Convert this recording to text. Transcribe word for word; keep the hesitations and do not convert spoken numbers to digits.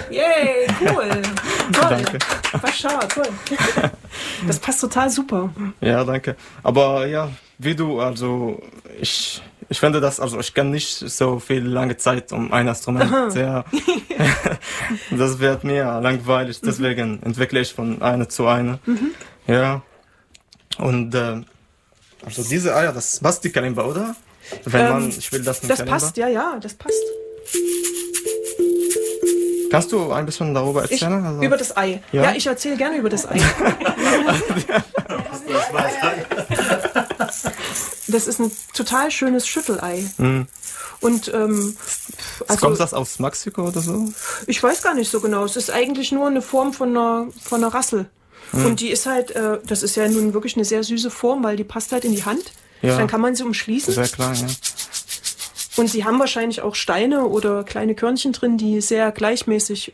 Yay, cool. Toll. Danke. Pascha, toll. Das passt total super. Ja, danke. Aber ja, wie du, also ich, ich finde das, also ich kann nicht so viel lange Zeit um ein Instrument. Ja. Das wird mir langweilig, deswegen mhm. entwickle ich von einer zu einer. Mhm. Ja. Und äh, also diese Eier, das passt die Kalimba, oder? Wenn man, ähm, ich will das mit Das Kalimba. passt, ja, ja, das passt. Kannst du ein bisschen darüber erzählen? Ich, also, über das Ei. Ja, ja ich erzähle gerne über das Ei. Das ist ein total schönes Schüttelei. Mhm. Und ähm, also, kommt das aus Mexiko oder so? Ich weiß gar nicht so genau. Es ist eigentlich nur eine Form von einer, von einer Rassel. Mhm. Und die ist halt, äh, das ist ja nun wirklich eine sehr süße Form, weil die passt halt in die Hand. Ja. Dann kann man sie umschließen. Sehr klein, ja. Und sie haben wahrscheinlich auch Steine oder kleine Körnchen drin, die sehr gleichmäßig